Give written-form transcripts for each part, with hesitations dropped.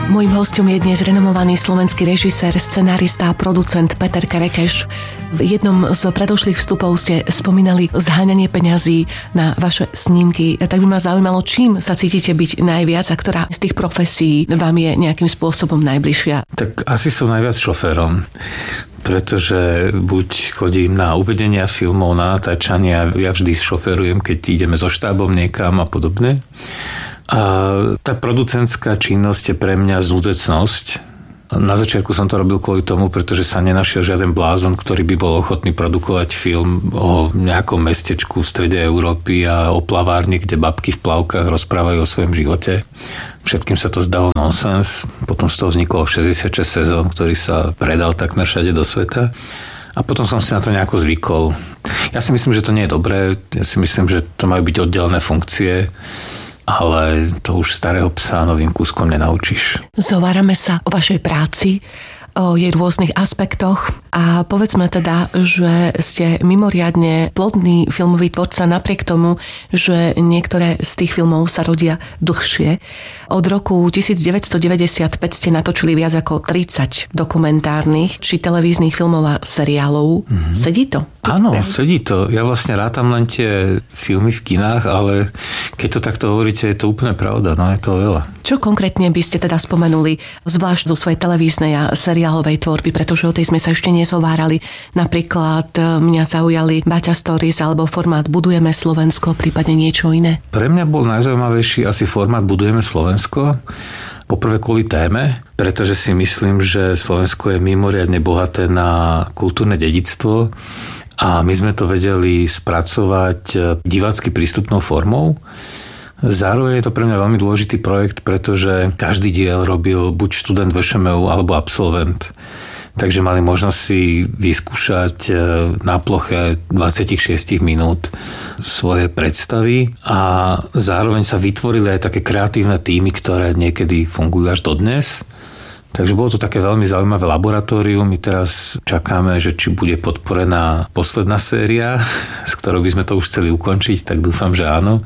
Mojím hosťom je dnes renomovaný slovenský režisér, scenárista a producent Peter Kerekeš. V jednom z predošlých vstupov ste spomínali zháňanie peňazí na vaše snímky. Tak by ma zaujímalo, čím sa cítite byť najviac a ktorá z tých profesí vám je nejakým spôsobom najbližšia? Tak asi som najviac šoférom, pretože buď chodím na uvedenia filmov, na natáčania, ja vždy šoférujem, keď ideme so štábom niekam a podobne. A tá producentská činnosť je pre mňa zľudecnosť. Na začiatku som to robil kvôli tomu, pretože sa nenašiel žiaden blázon, ktorý by bol ochotný produkovať film o nejakom mestečku v strede Európy a o plavárni, kde babky v plavkách rozprávajú o svojom živote. Všetkým sa to zdalo nonsens. Potom z toho vzniklo 66 sezón, ktorý sa predal takmer všade do sveta. A potom som si na to nejako zvykol. Ja si myslím, že to nie je dobré. Ja si myslím, že to majú byť oddelené funkcie. Ale to už starého psa novým kúskom nenaučíš. Zhovárame sa o vašej práci, o jej rôznych aspektoch a povedzme teda, že ste mimoriadne plodný filmový tvorca napriek tomu, že niektoré z tých filmov sa rodia dlhšie. Od roku 1995 ste natočili viac ako 30 dokumentárnych či televíznych filmov a seriálov. Sedí to? Áno, sedí to. Ja vlastne rátam len tie filmy v kinách, ale keď to takto hovoríte, je to úplne pravda. No je to veľa. Čo konkrétne by ste teda spomenuli, zvlášť zo svojej televíznej a seriálovej tvorby, pretože o tej sme sa ešte nezhovárali. Napríklad mňa zaujali Baťa Stories alebo formát Budujeme Slovensko, prípadne niečo iné. Pre mňa bol najzaujímavejší asi formát Budujeme Slovensko. Poprvé kvôli téme, pretože si myslím, že Slovensko je mimoriadne bohaté na kultúrne dedičstvo a my sme to vedeli spracovať divácky prístupnou formou. Zároveň je to pre mňa veľmi dôležitý projekt, pretože každý diel robil buď študent VŠMU alebo absolvent. Takže mali možnosť si vyskúšať na ploche 26 minút svoje predstavy a zároveň sa vytvorili aj také kreatívne týmy, ktoré niekedy fungujú až dodnes. Takže bolo to také veľmi zaujímavé laboratórium. My teraz čakáme, že či bude podporená posledná séria, s ktorou by sme to už chceli ukončiť, tak dúfam, že áno.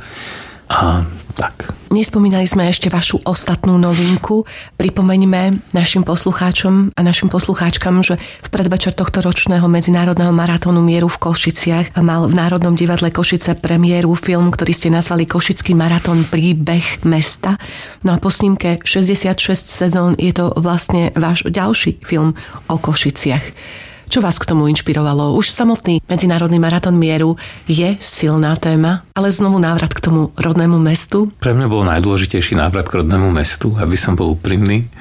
A tak. Nespomínali sme ešte vašu ostatnú novinku. Pripomeňme našim poslucháčom a našim poslucháčkam, že v predvečer tohto ročného medzinárodného maratónu mieru v Košiciach mal v Národnom divadle Košice premiéru film, ktorý ste nazvali Košický maratón príbeh mesta. No a po snímke 66 sezón je to vlastne váš ďalší film o Košiciach. Čo vás k tomu inšpirovalo? Už samotný medzinárodný maratón mieru je silná téma, ale znovu návrat k tomu rodnému mestu? Pre mňa bol najdôležitejší návrat k rodnému mestu, aby som bol úprimný.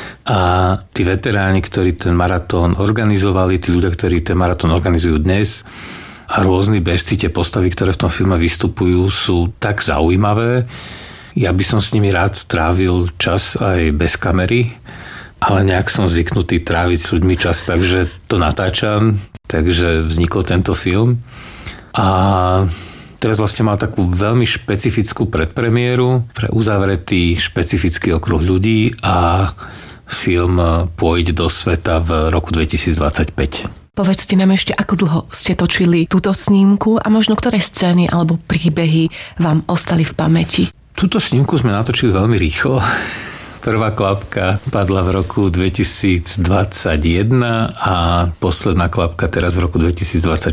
A tí veteráni, ktorí ten maratón organizovali, tí ľudia, ktorí ten maratón organizujú dnes a rôzni bežci, tie postavy, ktoré v tom filme vystupujú, sú tak zaujímavé. Ja by som s nimi rád strávil čas aj bez kamery, ale nejak som zvyknutý tráviť s ľuďmi čas, takže to natáčam, takže vznikol tento film. A teraz vlastne mal takú veľmi špecifickú predpremiéru pre uzavretý špecifický okruh ľudí a film pôjde do sveta v roku 2025. Povedzte nám ešte, ako dlho ste točili túto snímku a možno ktoré scény alebo príbehy vám ostali v pamäti? Túto snímku sme natočili veľmi rýchlo. Prvá klapka padla v roku 2021 a posledná klapka teraz v roku 2024.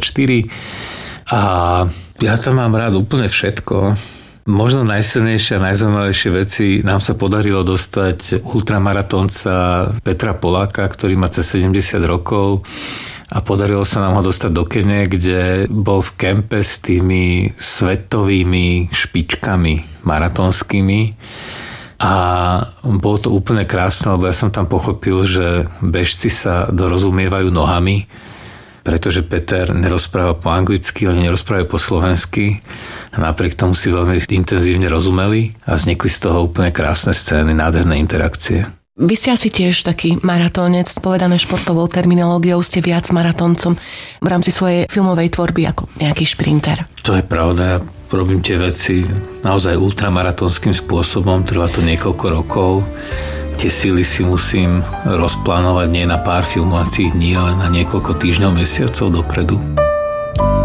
A ja tam mám rád úplne všetko. Možno najsilnejšie a najzaujímavejšie veci nám sa podarilo dostať ultramaratónca Petra Poláka, ktorý má cez 70 rokov a podarilo sa nám ho dostať do Kene, kde bol v kempe s tými svetovými špičkami maratónskymi. A bolo to úplne krásne, lebo ja som tam pochopil, že bežci sa dorozumievajú nohami, pretože Peter nerozpráva po anglicky, oni nerozprávajú po slovensky a napriek tomu si veľmi intenzívne rozumeli a vznikli z toho úplne krásne scény, nádherné interakcie. Vy ste asi tiež taký maratónec, povedané športovou terminológiou, ste viac maratóncom v rámci svojej filmovej tvorby ako nejaký šprinter. To je pravda, ja robím tie veci naozaj ultramaratónskym spôsobom, trvá to niekoľko rokov. Tie síly si musím rozplánovať nie na pár filmovacích dní, ale na niekoľko týždňov, mesiacov dopredu.